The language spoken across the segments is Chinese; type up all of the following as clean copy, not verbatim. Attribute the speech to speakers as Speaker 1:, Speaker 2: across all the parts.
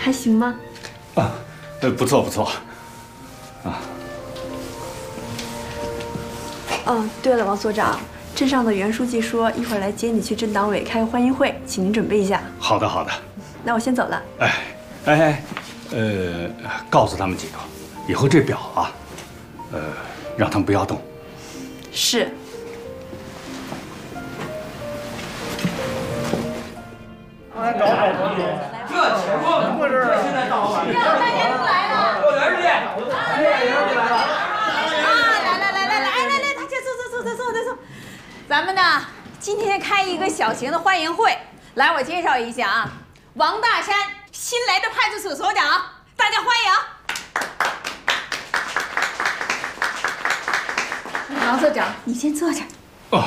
Speaker 1: 还行吗？
Speaker 2: 啊，不错不错。啊。
Speaker 1: 哦，对了，王所长，镇上的袁书记说一会儿来接你去镇党委开个欢迎会，请您准备一下。
Speaker 2: 好的好的。
Speaker 1: 那我先走了。
Speaker 2: 告诉他们几个，以后这表啊，让他们不要动。
Speaker 1: 是。
Speaker 3: 这情况不是现在到了，
Speaker 4: 大家都来了，
Speaker 3: 幼儿园来了。
Speaker 4: 来，大家坐。咱们呢，今天开一个小型的欢迎会，来，我介绍一下啊，王大山，新来的派出所所长，大家欢迎。王所长，你先坐这儿。
Speaker 2: 哦。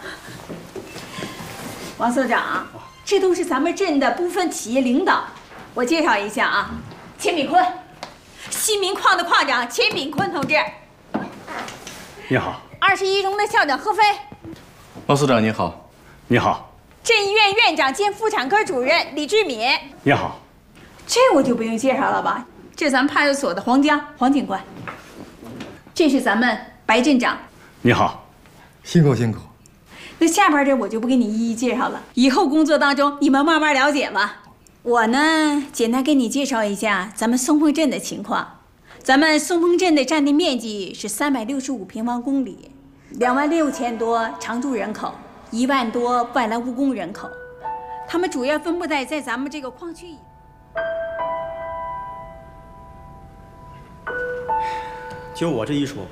Speaker 4: 王所长，这都是咱们镇的部分企业领导，我介绍一下啊，钱炳坤，新民矿的矿长钱炳坤同志。
Speaker 2: 你好。
Speaker 4: 21中的校长何飞。
Speaker 5: 王所长您好。
Speaker 2: 你好。
Speaker 4: 镇医院院长兼妇产科主任李志敏。
Speaker 2: 你好。
Speaker 4: 这我就不用介绍了吧？这咱们派出所的黄警官。这是咱们白镇长。
Speaker 2: 你好。
Speaker 5: 辛苦。
Speaker 4: 那下边这我就不给你一一介绍了，以后工作当中你们慢慢了解吧。我呢，简单给你介绍一下咱们松峰镇的情况。咱们松峰镇的占地面积是365平方公里，26000多常住人口，1万多外来务工人口，他们主要分布在咱们这个矿区。
Speaker 6: 就我这一说，